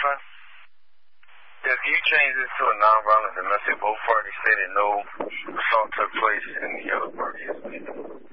nonviolent? Yes, can you change this to a nonviolent domestic? Both parties say that no assault took place and the other party is